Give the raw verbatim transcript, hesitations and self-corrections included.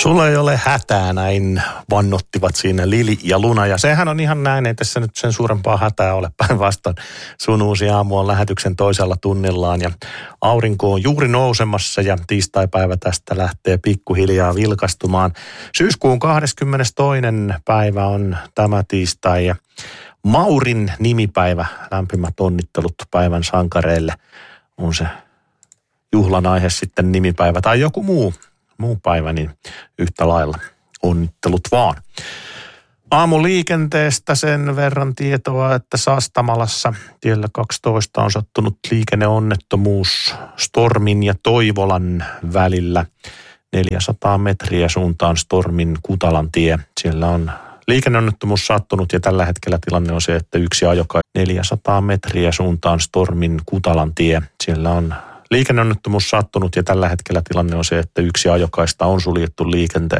Sulla ei ole hätää, näin vannottivat siinä Lili ja Luna. Ja sehän on ihan näin, ei tässä nyt sen suurempaa hätää ole, päinvastoin. Sun uusi aamu on lähetyksen toisella tunnillaan ja aurinko on juuri nousemassa ja tiistaipäivä tästä lähtee pikkuhiljaa vilkastumaan. Syyskuun kahdeskymmenestoinen päivä on tämä tiistai ja Maurin nimipäivä. Lämpimät onnittelut päivän sankareille. On se juhlan aihe sitten nimipäivä tai joku muu. muu päivä, niin yhtä lailla onnittelut vaan. Aamuliikenteestä sen verran tietoa, että Sastamalassa tiellä kaksitoista on sattunut liikenneonnettomuus Stormin ja Toivolan välillä. neljäsataa metriä suuntaan Stormin Kutalan tie. Siellä on liikenneonnettomuus sattunut ja tällä hetkellä tilanne on se, että yksi ajokai neljäsataa metriä suuntaan Stormin Kutalan tie. Siellä on liikenneonnettomuus sattunut ja tällä hetkellä tilanne on se, että yksi ajokaista on suljettu liikenteestä.